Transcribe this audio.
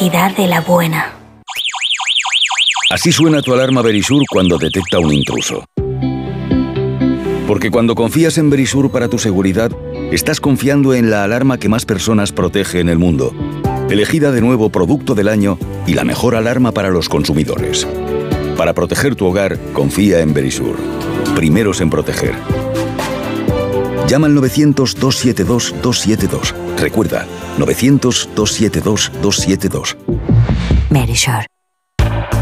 electricidad de la buena. Así suena tu alarma Verisur cuando detecta un intruso. Porque cuando confías en Verisur para tu seguridad, estás confiando en la alarma que más personas protege en el mundo. Elegida de nuevo Producto del Año y la mejor alarma para los consumidores. Para proteger tu hogar, confía en Verisur. Primeros en proteger. Llama al 900-272-272. Recuerda, 900-272-272. Verisur.